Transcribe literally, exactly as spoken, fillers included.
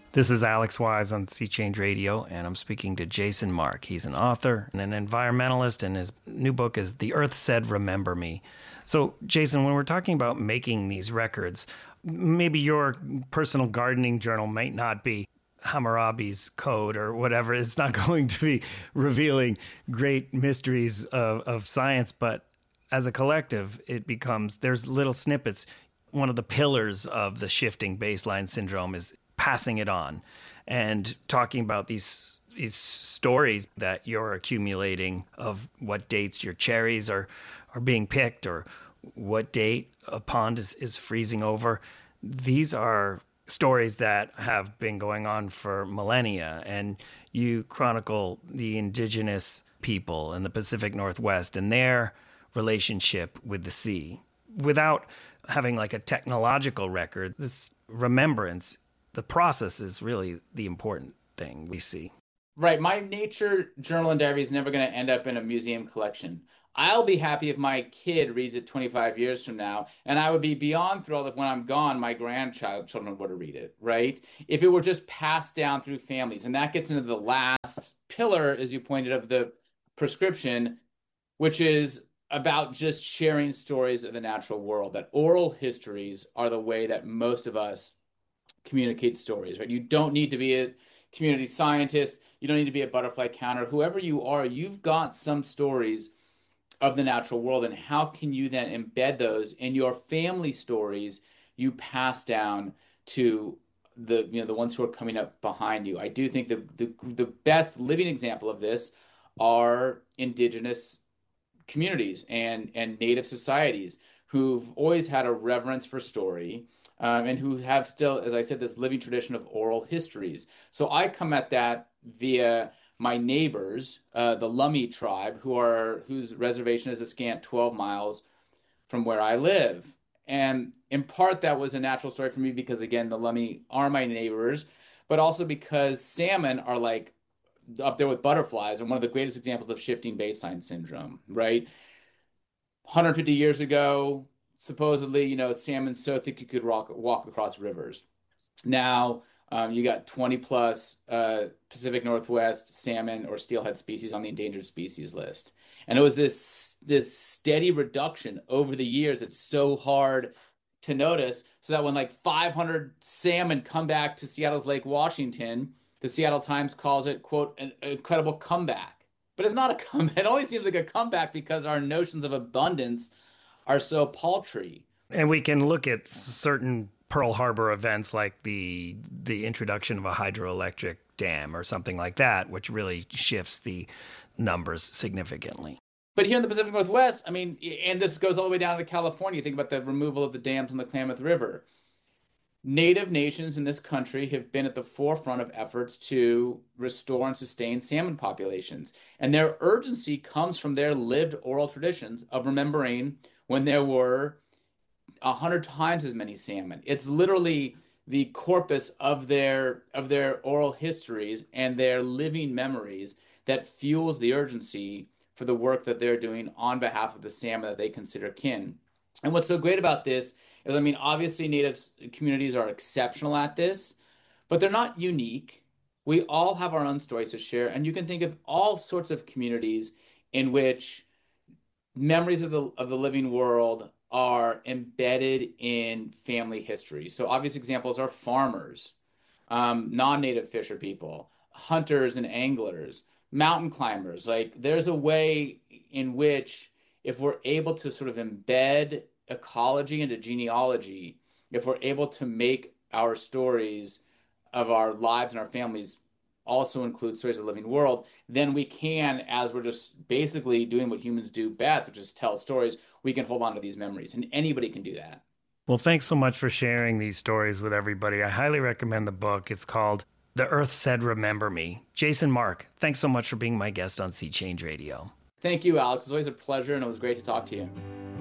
This is Alex Wise on Sea Change Radio, and I'm speaking to Jason Mark. He's an author and an environmentalist, and his new book is The Earth Said Remember Me. So, Jason, when we're talking about making these records, maybe your personal gardening journal might not be Hammurabi's code or whatever. It's not going to be revealing great mysteries of, of science, but as a collective, it becomes, there's little snippets. One of the pillars of the shifting baseline syndrome is passing it on and talking about these these stories that you're accumulating of what dates your cherries are are being picked or what date a pond is, is freezing over. These are stories that have been going on for millennia, and you chronicle the indigenous people in the Pacific Northwest and their relationship with the sea. Without having like a technological record, this remembrance, the process is really the important thing we see. Right. My nature journal and diary is never going to end up in a museum collection. I'll be happy if my kid reads it twenty-five years from now, and I would be beyond thrilled if when I'm gone, my grandchild children were to read it, right? If it were just passed down through families. And that gets into the last pillar, as you pointed, of the prescription, which is about just sharing stories of the natural world, that oral histories are the way that most of us communicate stories, right? You don't need to be a community scientist. You don't need to be a butterfly counter. Whoever you are, you've got some stories of the natural world, and how can you then embed those in your family stories you pass down to the you know the ones who are coming up behind you? I do think the the, the best living example of this are indigenous communities and and native societies who've always had a reverence for story, um, and who have still, as I said, this living tradition of oral histories. So I come at that via my neighbors, uh, the Lummi tribe, who are whose reservation is a scant twelve miles from where I live. And in part, that was a natural story for me because, again, the Lummi are my neighbors, but also because salmon are like up there with butterflies and one of the greatest examples of shifting baseline syndrome, right? one hundred fifty years ago, supposedly, you know, salmon so thick you could walk, walk across rivers. Now, Um, you got twenty plus uh, Pacific Northwest salmon or steelhead species on the endangered species list. And it was this this steady reduction over the years. It's so hard to notice. So that when like five hundred salmon come back to Seattle's Lake Washington, the Seattle Times calls it, quote, an incredible comeback. But it's not a comeback. It only seems like a comeback because our notions of abundance are so paltry. And we can look at certain Pearl Harbor events like the the introduction of a hydroelectric dam or something like that, which really shifts the numbers significantly. But here in the Pacific Northwest, I mean, and this goes all the way down to California, think about the removal of the dams on the Klamath River. Native nations in this country have been at the forefront of efforts to restore and sustain salmon populations. And their urgency comes from their lived oral traditions of remembering when there were a hundred times as many salmon. It's literally the corpus of their of their oral histories and their living memories that fuels the urgency for the work that they're doing on behalf of the salmon that they consider kin. And what's so great about this is, I mean, obviously native communities are exceptional at this, but they're not unique. We all have our own stories to share, and you can think of all sorts of communities in which memories of the of the living world are embedded in family history. So obvious examples are farmers, um, non-native fisher people, hunters and anglers, mountain climbers. Like there's a way in which if we're able to sort of embed ecology into genealogy, if we're able to make our stories of our lives and our families also include stories of the living world, then we can, as we're just basically doing what humans do best, which is tell stories, we can hold on to these memories. And anybody can do that. Well, thanks so much for sharing these stories with everybody. I highly recommend the book. It's called The Earth Said Remember Me. Jason Mark, thanks so much for being my guest on Sea Change Radio. Thank you, Alex. It's always a pleasure, and it was great to talk to you.